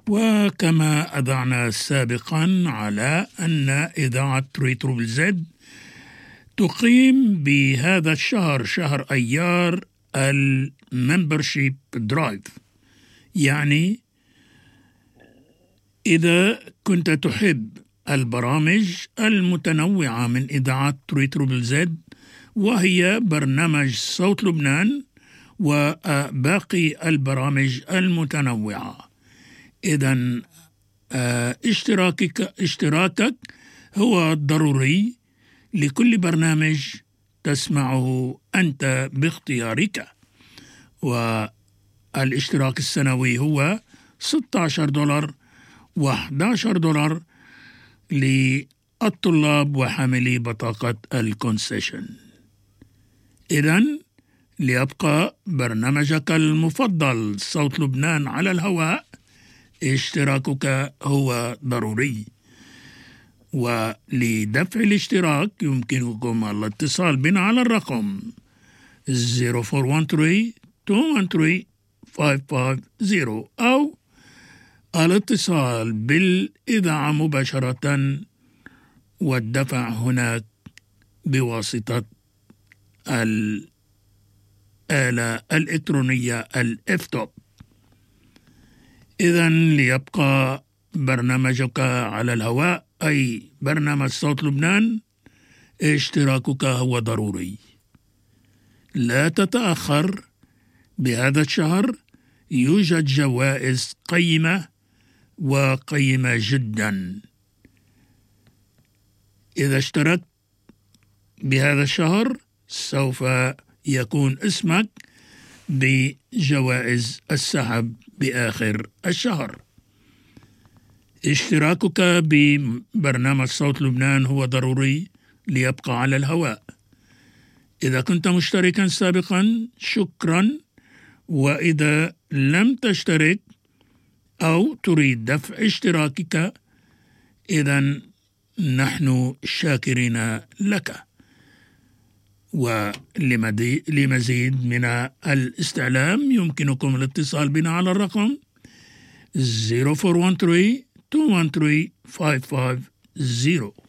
وكما أذعنا سابقا على أن إذاعة ريترو زد تقيم بهذا الشهر، شهر أيار، الممبرشيب درايف. يعني إذا كنت تحب البرامج المتنوعة من إذاعة ريترو زد، وهي برنامج صوت لبنان وباقي البرامج المتنوعة، إذن اشتراكك هو ضروري لكل برنامج تسمعه أنت باختيارك. والاشتراك السنوي هو $16 و$11 للطلاب وحاملي بطاقة الكونسيشن. إذن ليبقى برنامجك المفضل صوت لبنان على الهواء، اشتراكك هو ضروري. ولدفع الاشتراك يمكنكم الاتصال بنا على الرقم 0413-213-550 أو الاتصال بالإذاعة مباشرة والدفع هناك بواسطة الآلة الإلكترونية الإفتوب. إذن ليبقى برنامجك على الهواء، أي برنامج صوت لبنان، اشتراكك هو ضروري. لا تتأخر، بهذا الشهر يوجد جوائز قيمة وقيمة جدا. إذا اشتركت بهذا الشهر سوف يكون اسمك بجوائز السحب بآخر الشهر. اشتراكك ببرنامج صوت لبنان هو ضروري ليبقى على الهواء. إذا كنت مشتركا سابقا شكرا، وإذا لم تشترك أو تريد دفع اشتراكك إذن نحن شاكرين لك. ولمزيد من الاستعلام يمكنكم الاتصال بنا على الرقم 0413-213-550.